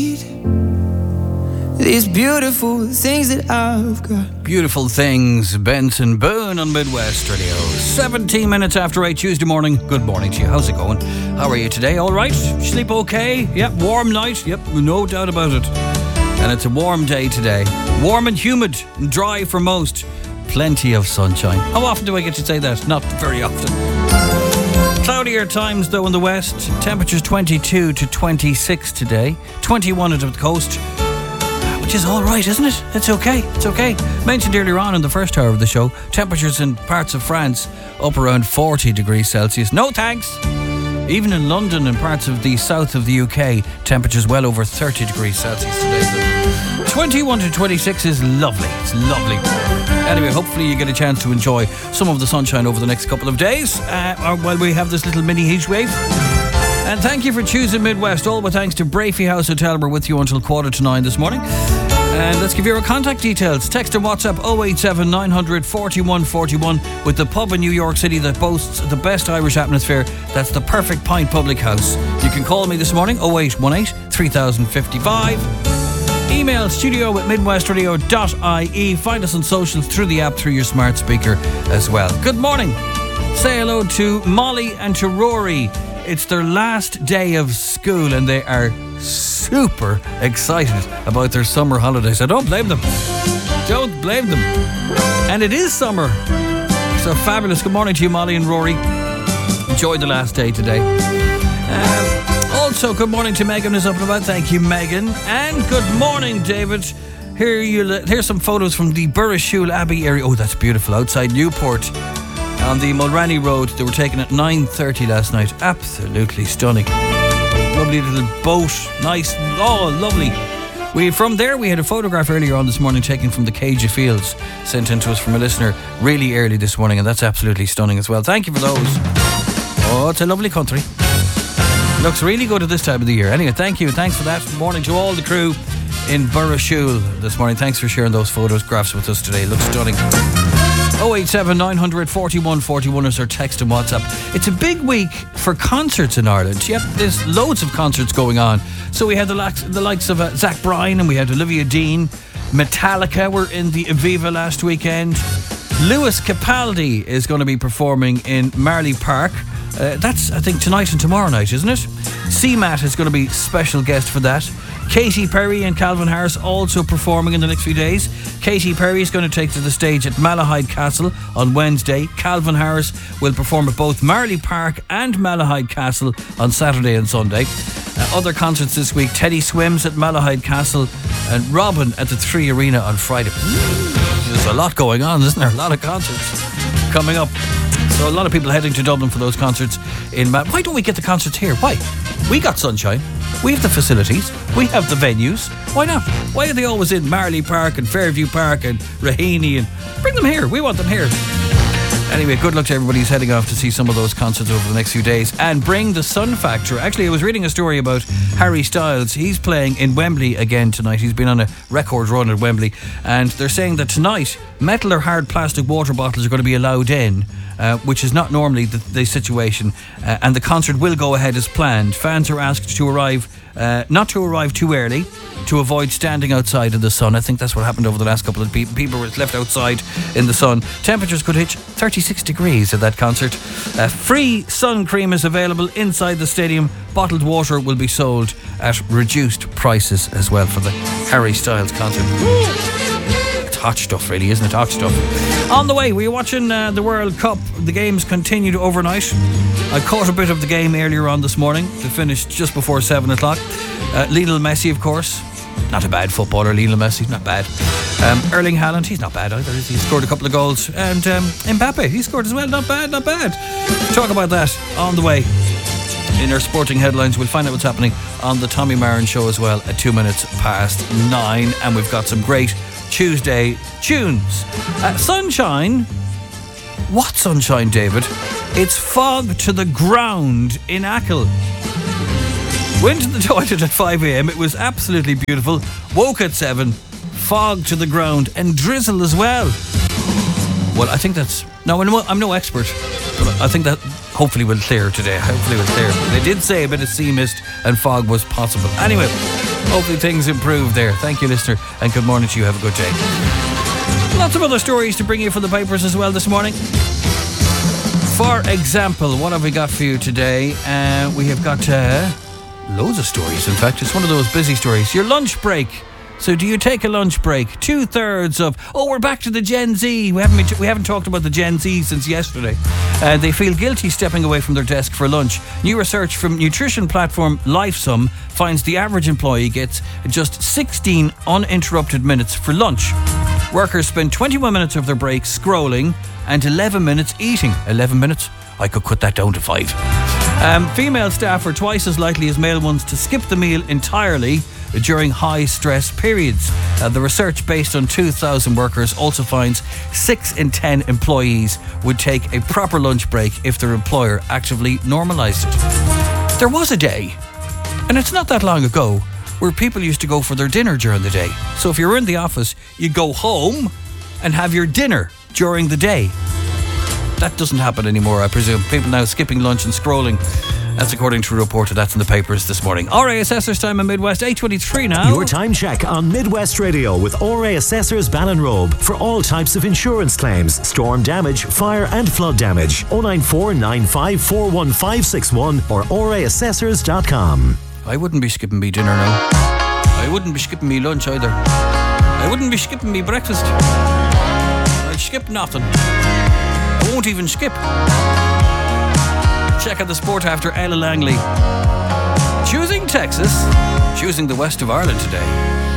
These beautiful things that I've got. Beautiful Things, Benson Boone on Midwest Radio. 17 minutes after 8 Tuesday morning. Good morning to you. How's it going? How are you today? All right? Sleep okay? Yep. Warm night? Yep. No doubt about it. And it's a warm day today. Warm and humid and dry for most. Plenty of sunshine. How often do I get to say that? Not very often. Cloudier times though in the west. Temperatures 22 to 26 today. 21 at the coast. Which is all right, isn't it? It's okay. It's okay. Mentioned earlier on in the first hour of the show, temperatures in parts of France up around 40 degrees Celsius. No thanks. Even in London and parts of the south of the UK, temperatures well over 30 degrees Celsius today. 21 to 26 is lovely. It's lovely. Anyway, hopefully you get a chance to enjoy some of the sunshine over the next couple of days while we have this little mini heat wave. And thank you for choosing Midwest. All with thanks to Brafey House Hotel. We're with you until 8:45 this morning. And let's give you our contact details. Text and WhatsApp 087 900 4141 with the pub in New York City that boasts the best Irish atmosphere. That's the Perfect Pint Public House. You can call me this morning 0818 3055. Email studio@midwestradio.ie. Find us on socials through the app through your smart speaker as well. Good morning. Say hello to Molly and to Rory. It's their last day of school and they are super excited about their summer holidays. I don't blame them. Don't blame them. And it is summer. So fabulous. Good morning to you, Molly and Rory. Enjoy the last day today. Also, good morning to Megan who's up and about. Thank you, Megan. And good morning, David. Here's some photos from the Burrishoole Abbey area. Oh, that's beautiful. Outside Newport. On the Mulranny Road, they were taken at 9:30 last night. Absolutely stunning. Lovely little boat, nice, oh, lovely. From there, we had a photograph earlier on this morning taken from the Cage of Fields, sent in to us from a listener really early this morning, and that's absolutely stunning as well. Thank you for those. Oh, it's a lovely country. Looks really good at this time of the year. Anyway, thank you. Thanks for that. Good morning to all the crew in Burrishoole this morning. Thanks for sharing those photographs with us today. Looks stunning. 087 900 4141 is our text and WhatsApp. It's a big week for concerts in Ireland. Yep, there's loads of concerts going on. So we had the likes of Zach Bryan and we had Olivia Dean. Metallica were in the Aviva last weekend. Lewis Capaldi is going to be performing in Marley Park. That's, I think, tonight and tomorrow night, isn't it? CMAT is going to be special guest for that. Katy Perry and Calvin Harris also performing in the next few days. Katy Perry is going to take to the stage at Malahide Castle on Wednesday. Calvin Harris will perform at both Marley Park and Malahide Castle on Saturday and Sunday. Other concerts this week: Teddy Swims at Malahide Castle and Robin at the 3 Arena on Friday. There's a lot going on, isn't there? A lot of concerts coming up. So a lot of people heading to Dublin for those concerts in Why don't we get the concerts here? Why? We got sunshine. We have the facilities. We have the venues. Why not? Why are they always in Marley Park and Fairview Park and Raheny? And bring them here. We want them here. Anyway, good luck to everybody who's heading off to see some of those concerts over the next few days. And bring the Sun Factor. Actually, I was reading a story about Harry Styles. He's playing in Wembley again tonight. He's been on a record run at Wembley. And they're saying that tonight, metal or hard plastic water bottles are going to be allowed in, which is not normally the situation. And the concert will go ahead as planned. Fans are asked to arrive, not to arrive too early, to avoid standing outside in the sun. I think that's what happened over the last couple of people were left outside in the sun. Temperatures could hit 36 degrees at that concert. Free sun cream is available inside the stadium. Bottled water will be sold at reduced prices as well for the Harry Styles concert. It's hot stuff, really, isn't it? Hot stuff. On the way, we're watching the World Cup. The games continue overnight. I caught a bit of the game earlier on this morning. They finished just before 7 o'clock. Lionel Messi, of course. Not a bad footballer, Lionel Messi, not bad. Erling Haaland, he's not bad either. He scored a couple of goals. And Mbappe, he scored as well. Not bad, not bad. Talk about that on the way. In our sporting headlines, we'll find out what's happening on the Tommy Marin show as well at 9:02. And we've got some great Tuesday tunes. Sunshine. What sunshine, David? It's fog to the ground in Achill. Went to the toilet at 5 a.m. It was absolutely beautiful. Woke at 7. Fog to the ground and drizzle as well. Well, I think that's... No, I'm no expert, but I think that hopefully will clear today. Hopefully will clear. They did say a bit of sea mist and fog was possible. Anyway, Hopefully things improve there. Thank you, listener, and good morning to you. Have a good day. Lots of other stories to bring you from the papers as well this morning. For example, what have we got for you today? We have got loads of stories, in fact. It's one of those busy stories. Your lunch break. So do you take a lunch break? 2/3 of... Oh, we're back to the Gen Z. We haven't talked about the Gen Z since yesterday. They feel guilty stepping away from their desk for lunch. New research from nutrition platform LifeSum finds the average employee gets just 16 uninterrupted minutes for lunch. Workers spend 21 minutes of their break scrolling and 11 minutes eating. 11 minutes? I could cut that down to 5. Female staff are twice as likely as male ones to skip the meal entirely during high stress periods. The research, based on 2,000 workers, also finds 6 in 10 employees would take a proper lunch break if their employer actively normalised it. There was a day, and it's not that long ago, where people used to go for their dinner during the day. So if you're in the office, you go home and have your dinner during the day. That doesn't happen anymore, I presume. People now skipping lunch and scrolling. That's according to a report that's in the papers this morning. RA Assessors time in Midwest, 8:23 now. Your time check on Midwest Radio with RA Assessors Ballinrobe for all types of insurance claims, storm damage, fire and flood damage. 094 9541561 or raassessors.com. I wouldn't be skipping me dinner now. I wouldn't be skipping me lunch either. I wouldn't be skipping me breakfast. I'd skip nothing. I won't even skip. Check out the sport after Ella Langley. Choosing Texas, choosing the west of Ireland today.